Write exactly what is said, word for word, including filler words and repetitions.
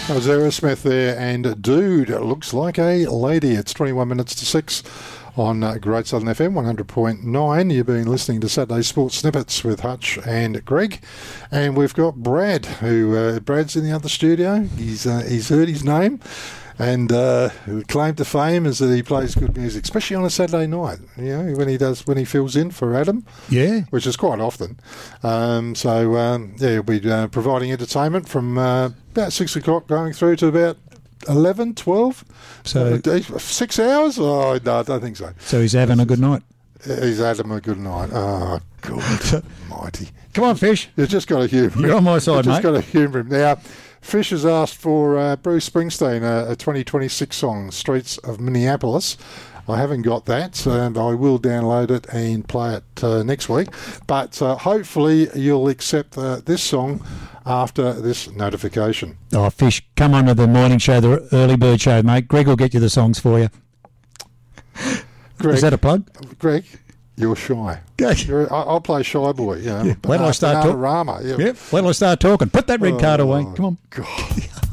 That was Aerosmith there, and Dude looks like a lady. It's twenty-one minutes to six on uh, Great Southern F M one hundred point nine. You've been listening to Saturday Sports Snippets with Hutch and Greg, and we've got Brad, who uh, Brad's in the other studio. He's uh, he's heard his name, and uh, claim to fame is that he plays good music, especially on a Saturday night. You know, when he does when he fills in for Adam, yeah, which is quite often. Um, so um, yeah, he'll be uh, providing entertainment from uh, about six o'clock going through to about eleven, twelve. So uh, six hours? Oh no, I don't think so. So he's having a good night. He's having a good night. Oh God, mighty! Come on, Fish. You've just got to humour him. You're on my side, You've just mate. got to humour him now. Fish has asked for uh, Bruce Springsteen, a, a twenty twenty-six song, Streets of Minneapolis. I haven't got that, and I will download it and play it uh, next week. But uh, hopefully you'll accept uh, this song after this notification. Oh, Fish, come on to the morning show, the early bird show, mate. Greg will get you the songs for you. Greg, is that a plug? Greg, you're shy. You're, I- I'll play Shy Boy. You know, Yeah. Wait till I start talking. Bananarama, yeah. Yep. Wait till I start talking. Put that red Oh, card away. Come on. God.